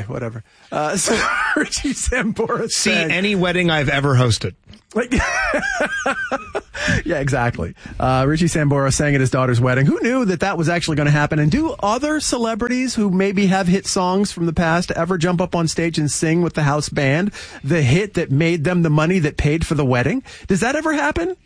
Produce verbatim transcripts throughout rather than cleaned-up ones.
whatever. Uh, so Richie Sambora See, sang, any wedding I've ever hosted. Like, yeah, exactly. Uh, Richie Sambora sang at his daughter's wedding. Who knew that that was actually going to happen? And do other celebrities who maybe have hit songs from the past ever jump up on stage and sing with the house band the hit that made them the money that paid for the wedding? Does that ever happen?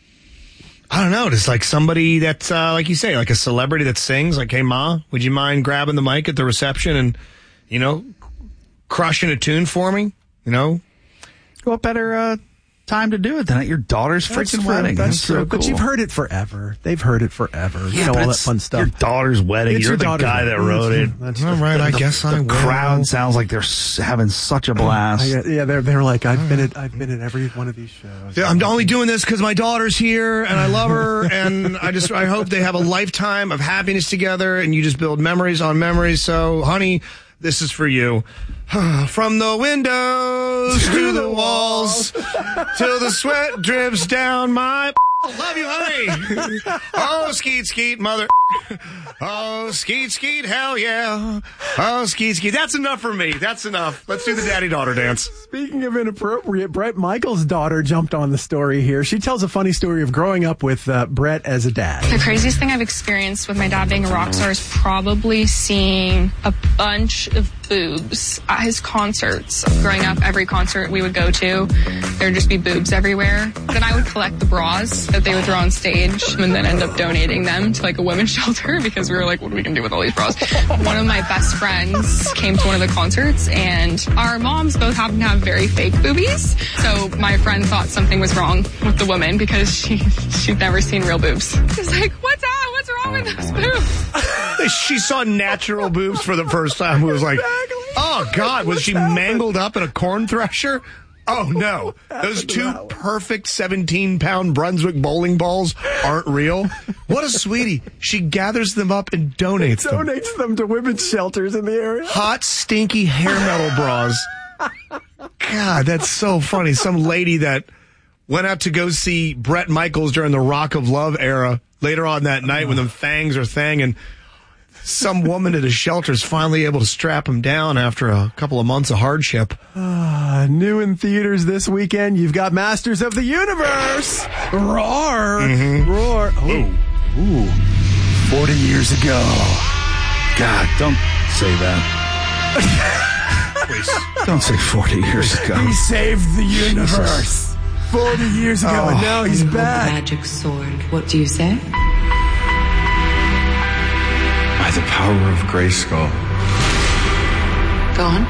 I don't know. It's like somebody that's, uh, like you say, like a celebrity that sings, like, hey, Ma, would you mind grabbing the mic at the reception and, you know, crushing a tune for me? You know? What better uh, time to do it than at your daughter's That's freaking true. wedding? That's, That's true. so But cool. you've heard it forever. They've heard it forever. Yeah, you know, but all that it's fun stuff. Your daughter's wedding. It's You're your the daughter's guy that wedding. wrote it. That's All right, I guess I The will. crowd sounds like they're s- having such a blast. Yeah, yeah, they're they're like, I've been at I've been at every one of these shows. Yeah, I'm only doing this because my daughter's here and I love her and I just I hope they have a lifetime of happiness together and you just build memories on memories. So, honey, this is for you. From the windows to the walls till the sweat drips down my love you, honey. Oh, skeet, skeet, mother. Oh, skeet, skeet, hell yeah. Oh, skeet, skeet. That's enough for me. That's enough. Let's do the daddy-daughter dance. Speaking of inappropriate, Brett Michaels' daughter jumped on the story here. She tells a funny story of growing up with uh, Brett as a dad. The craziest thing I've experienced with my dad being a rock star is probably seeing a bunch of boobs at his concerts. Growing up, every concert we would go to, there would just be boobs everywhere. Then I would collect the bras that they would throw on stage and then end up donating them to like a women's shelter because we were like, what are we going to do with all these bras? One of my best friends came to one of the concerts and our moms both happen to have very fake boobies. So my friend thought something was wrong with the woman because she, she'd never seen real boobs. She was like, what's that? What's wrong with those boobs? She saw natural boobs for the first time. It was like, oh, God, was she mangled up in a corn thresher? Oh, no. Those two perfect seventeen-pound Brunswick bowling balls aren't real. What a sweetie. She gathers them up and donates them. Donates them to women's shelters in the area. Hot, stinky hair metal bras. God, that's so funny. Some lady that went out to go see Brett Michaels during the Rock of Love era later on that night when the fangs are thanging. Some woman at a shelter is finally able to strap him down after a couple of months of hardship. Uh, new in theaters this weekend, you've got Masters of the Universe. Roar. Mm-hmm. Roar. Oh. Ooh. forty years ago. God, don't say that. Please. Don't say forty years ago. He saved the universe. forty years ago, Oh. and now he's Hold the back. magic sword. What do you say? By the power of Grayskull. Go on.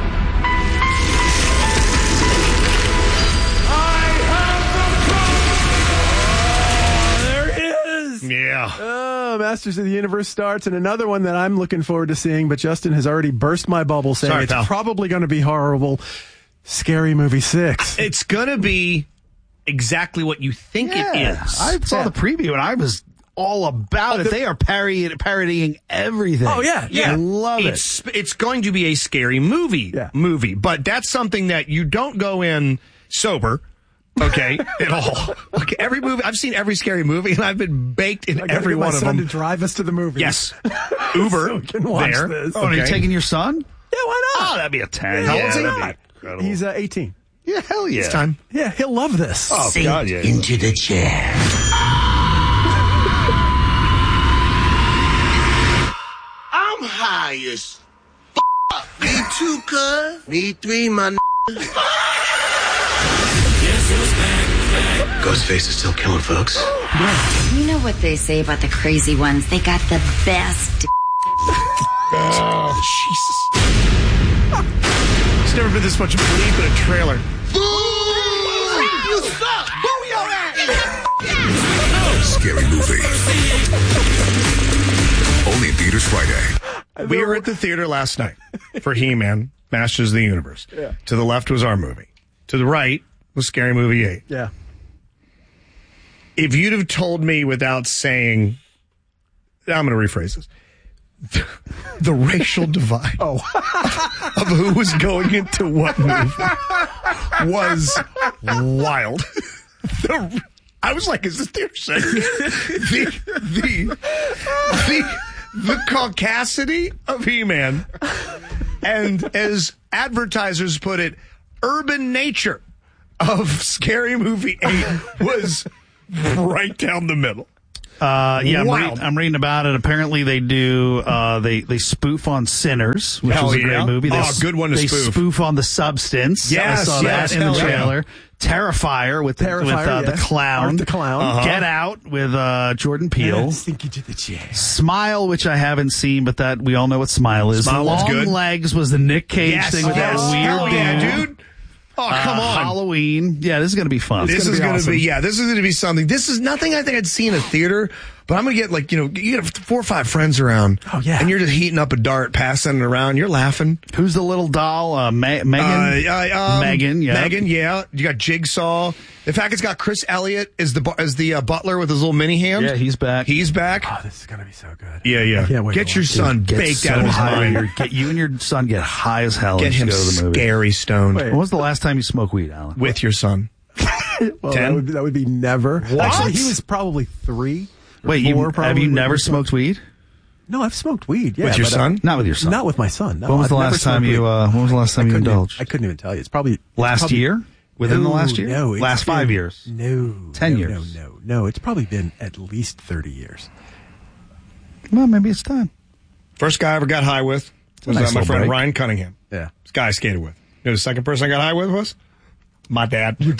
There it is. Yeah. Oh, Masters of the Universe starts, and another one that I'm looking forward to seeing, but Justin has already burst my bubble saying Sorry, it's pal. probably going to be horrible. Scary Movie six. It's going to be exactly what you think it Yeah, is. I saw the preview and I was all about Oh, it. the- They are parodying, parodying everything. Oh, yeah, Yeah, I love it. it's, It's going to be a scary movie, Yeah. movie, but that's something that you don't go in sober, okay, at all. Okay, every movie I've seen every scary movie, and I've been baked in I gotta every get my one of son them. to drive us to the movie. Yes, Uber So we can watch there. this. Oh, are you Okay. taking your son? Yeah, why not? Oh, that'd be a ten. How yeah, old's he? that'd be not? incredible. He's uh, eighteen. Yeah, hell yeah. It's time. Yeah, he'll love this. Oh, God, yeah. into the chair. I'm high as f***. Me too, cuz. Me three, my n***. Ghostface is still killing folks. You know what they say about the crazy ones? They got the best. Oh, Jesus. There's never been this much bleep in a trailer. Boo! You suck! Boo your ass! Scary Movie. Only in theaters Friday. We were at the theater last night for He-Man, Masters of the Universe. Yeah. To the left was our movie. To the right was Scary Movie eight. Yeah. If you'd have told me without saying, I'm going to rephrase this, the, the racial divide Oh. of who was going into what movie was wild. The, I was like, is this theater saying the, the, the, the caucasity of He-Man And as advertisers put it, urban nature of Scary Movie eight was right down the middle. Uh, yeah, I'm, Wow. read, I'm reading about it. Apparently, they do. Uh, they they spoof on Sinners, which Hell is a yeah. great movie. They, Oh, good one to they spoof. spoof on The Substance. Yes, I saw yes, that in the hell yeah. trailer. Terrifier with Terrifier, with uh, yeah. the clown. Art the Clown. Uh-huh. Get Out with uh, Jordan Peele. Sink you to the chair. Smile, which I haven't seen, but that we all know what Smile is. Smile was Long good. Legs was the Nick Cage Yes, thing with yes. that weird Hell yeah, dude. dude. Oh, come Uh, on. Halloween. Yeah, this is going to be fun. This gonna is be going to awesome. be, yeah, this is going to be something. This is nothing I think I'd see in a theater, but I'm going to get like, you know, you get four or five friends around. Oh, yeah. And you're just heating up a dart, passing it around. You're laughing. Who's the little doll? Uh, Ma- Megan? Uh, uh, um, Megan, yeah. Megan, yeah. You got Jigsaw. In fact, it's got Chris Elliott as the bu- as the uh, butler with his little mini hand. Yeah, he's back. He's back. Oh, this is going to be so good. Yeah, yeah. I can't wait Get to your watch it. son Get baked so out of his high. mind. Your- Get you and your son get high as hell Get and him go to the movie. scary stoned Wait. When was the last time you smoked weed, Alan? with your son. Well, ten? that would, be, that would be never. What? Actually, he was probably three. or Wait, four, you, have probably, you when never we smoked weed? No, I've smoked weed. Yeah, With your but, uh, son? Not with your son. Not with my son. No, When was I've the never last time smoked you? weed. Uh, when was the last time I you couldn't even- indulged? I couldn't even tell you. It's probably it's Last probably- year? Within the No, last year? No, it's Last five been- years? No, Ten no, years? No, no, no. It's probably been at least thirty years. Well, maybe it's time. First guy I ever got high with was nice uh, my little friend break. Ryan Cunningham. Yeah. This guy I skated with. You know, the second person I got high with was my dad. He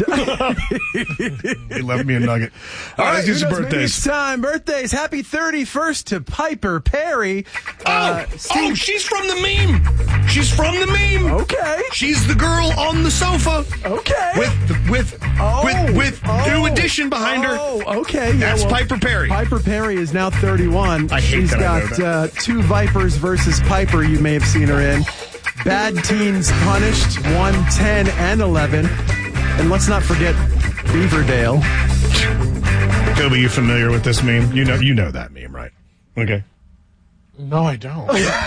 left me a nugget. All right, let's do who some knows? Maybe birthdays. it's time. Birthdays. Happy thirty-first to Piper Perry. Oh, Uh, oh, Steve- she's from the meme. She's from the meme. Okay. She's the girl on the sofa. Okay. With with Oh, with with oh, new edition behind her. Oh, okay. Yeah, That's well, Piper Perry. Piper Perry is now thirty-one. I hate She's that I know got that. uh, two Vipers versus Piper. You may have seen her in. Bad Teens Punished, one, ten, and eleven. And let's not forget Beaverdale. Toby, you familiar with this meme? You know you know that meme, right? Okay. No, I don't.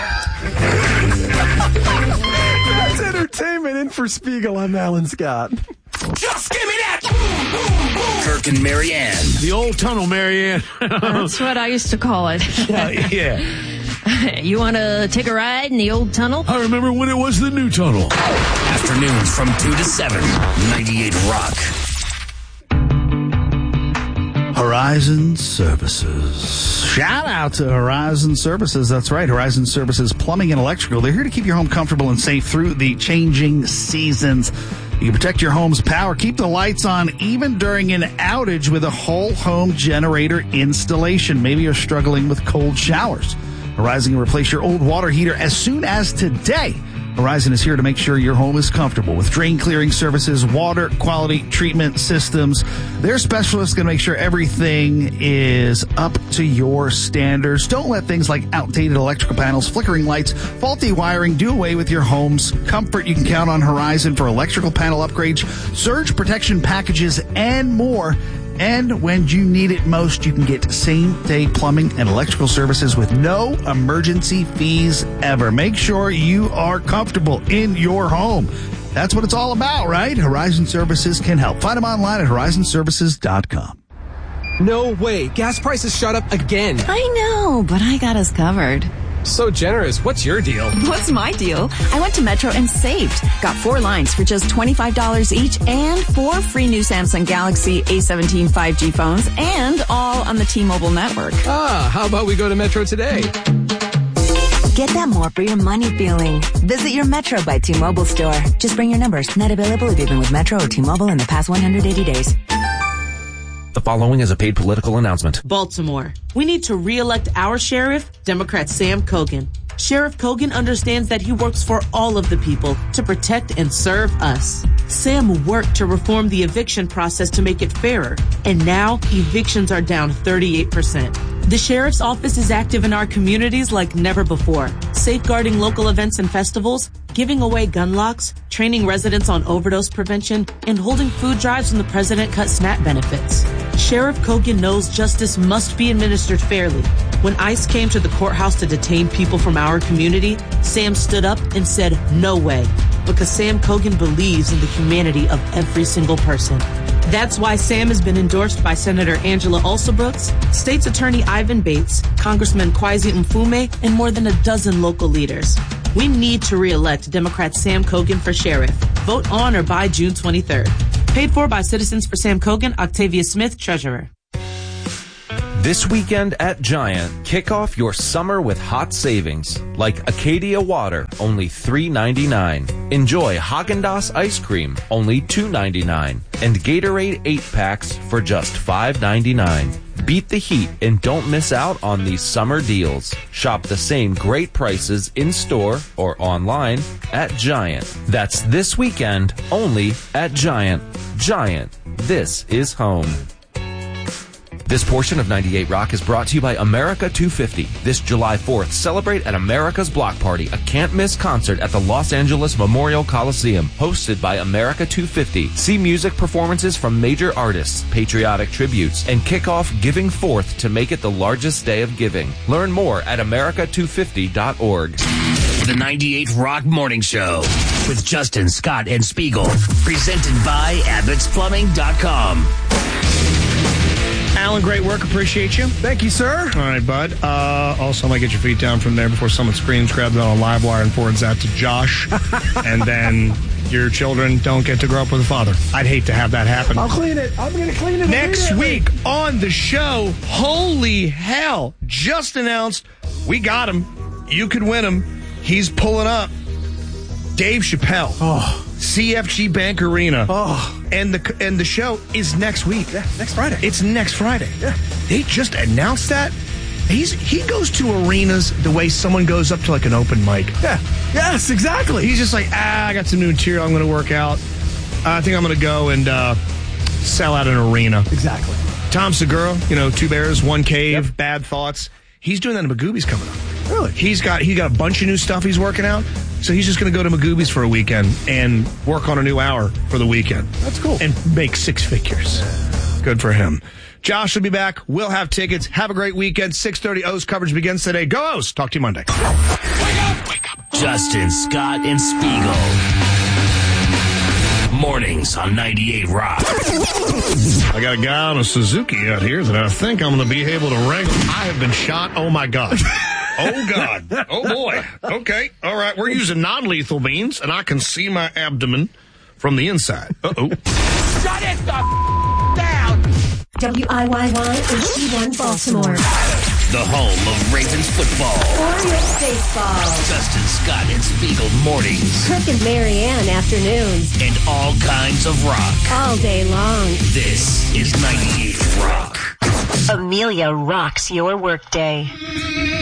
That's entertainment in for Spiegel. I'm Alan Scott. Just give me that! Kirk and Marianne. The old tunnel, Marianne. That's what I used to call it. yeah. You want to take a ride in the old tunnel? I remember when it was the new tunnel. Afternoons from two to seven. ninety-eight Rock. Horizon Services. Shout out to Horizon Services. That's right, Horizon Services Plumbing and Electrical. They're here to keep your home comfortable and safe through the changing seasons. You can protect your home's power, keep the lights on even during an outage with a whole home generator installation. Maybe you're struggling with cold showers. Horizon can replace your old water heater as soon as today. Horizon is here to make sure your home is comfortable with drain clearing services, water quality treatment systems. Their specialists can make sure everything is up to your standards. Don't let things like outdated electrical panels, flickering lights, faulty wiring do away with your home's comfort. You can count on Horizon for electrical panel upgrades, surge protection packages, and more. And when you need it most, you can get same-day plumbing and electrical services with no emergency fees ever. Make sure you are comfortable in your home. That's what it's all about, right? Horizon Services can help. Find them online at horizon services dot com. No way. Gas prices shot up again. I know, but I got us covered. So generous. What's your deal? What's my deal? I went to Metro and saved. Got four lines for just twenty-five dollars each and four free new Samsung Galaxy A seventeen five G phones and all on the T-Mobile network. Ah, how about we go to Metro today? Get that more for your money feeling. Visit your Metro by T-Mobile store. Just bring your numbers. Not available if you've been with Metro or T-Mobile in the past one hundred eighty days. The following is a paid political announcement. Baltimore. We need to re-elect our sheriff, Democrat Sam Cogan. Sheriff Cogan understands that he works for all of the people to protect and serve us. Sam worked to reform the eviction process to make it fairer, and now evictions are down thirty-eight percent. The sheriff's office is active in our communities like never before, safeguarding local events and festivals, giving away gun locks, training residents on overdose prevention, and holding food drives when the president cut SNAP benefits. Sheriff Cogan knows justice must be administered fairly. When ICE came to the courthouse to detain people from our community, Sam stood up and said, "No way," because Sam Cogan believes in the humanity of every single person. That's why Sam has been endorsed by Senator Angela Alsobrooks, State's Attorney Ivan Bates, Congressman Kwesi Mfume, and more than a dozen local leaders. We need to re-elect Democrat Sam Cogan for sheriff. Vote on or by June twenty-third. Paid for by Citizens for Sam Cogan, Octavia Smith, Treasurer. This weekend at Giant, kick off your summer with hot savings, like Acadia Water, only three ninety-nine. Enjoy Haagen-Dazs ice cream, only two ninety-nine, and Gatorade eight packs for just five ninety-nine. Beat the heat and don't miss out on these summer deals. Shop the same great prices in-store or online at Giant. That's this weekend only at Giant. Giant, this is home. This portion of ninety-eight Rock is brought to you by America two fifty. This July fourth, celebrate at America's Block Party, a can't-miss concert at the Los Angeles Memorial Coliseum, hosted by America two fifty. See music performances from major artists, patriotic tributes, and kick off Giving Forth to make it the largest day of giving. Learn more at america two fifty dot org. The ninety-eight Rock Morning Show with Justin, Scott, and Spiegel. Presented by Abbott's Plumbing dot com. Alan, great work. Appreciate you. Thank you, sir. All right, bud. Uh, also, I might get your feet down from there before someone screams, grab that on Livewire and forwards that to Josh. And then your children don't get to grow up with a father. I'd hate to have that happen. I'll clean it. I'm going to clean it Next week on the show, holy hell, just announced we got him. You could win him. He's pulling up. Dave Chappelle. Oh. C F G Bank Arena. Oh. And the and the show is next week. Yeah, next Friday. It's next Friday. Yeah. They just announced that. He's he goes to arenas the way someone goes up to like an open mic. Yeah. Yes, exactly. He's just like, ah, I got some new material I'm going to work out. I think I'm going to go and uh, sell out an arena. Exactly. Tom Segura, you know, Two Bears, One Cave, Yep. Bad Thoughts. He's doing that in Magooby's coming up. Really? He's got he got a bunch of new stuff he's working out. So he's just going to go to Magooby's for a weekend and work on a new hour for the weekend. That's cool. And make six figures. Good for him. Josh will be back. We'll have tickets. Have a great weekend. six thirty O's coverage begins today. Go O's. Talk to you Monday. Wake up, wake up. Justin, Scott, and Spiegel. Mornings on ninety-eight Rock. I got a guy on a Suzuki out here that I think I'm going to be able to wrangle. I have been shot. Oh, my God. Oh, God. Oh, boy. Okay. All right. We're using non-lethal means, and I can see my abdomen from the inside. Uh-oh. Shut it the f- down! W I Y Y H D one Baltimore. The home of Ravens football. Orioles baseball. Justin, Scott, and Spiegel mornings. Kirk and Marianne afternoons. And all kinds of rock. All day long. This is ninety-eight Rock. Amelia rocks your workday.